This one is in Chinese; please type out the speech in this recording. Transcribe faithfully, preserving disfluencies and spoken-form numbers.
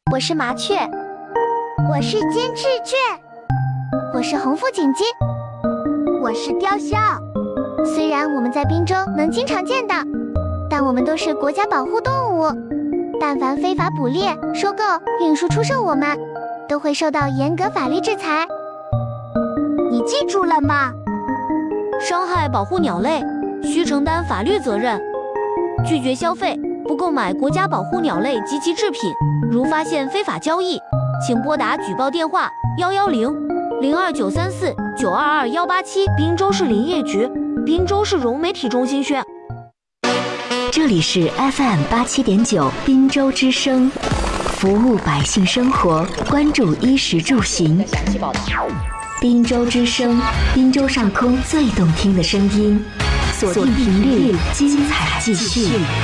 我是麻雀， 我是金翅雀， 我是红腹锦鸡， 我是雕鸮。 虽然我们在滨州能经常见到，但我们都是国家保护动物，但凡非法捕猎、收购、运输、出售我们，都会受到严格法律制裁。 你记住了吗？ 伤害保护鸟类，需承担法律责任。拒绝消费，不购买国家保护鸟类及其制品。如发现非法交易，请拨打举报电话幺幺零零二九三四九二二幺八七。滨州市林业局，滨州市融媒体中心宣。 这里是 F M 八七点九滨州之声，服务百姓生活，关注衣食住行。滨州之声，滨州上空最动听的声音，锁定频率，精彩继续。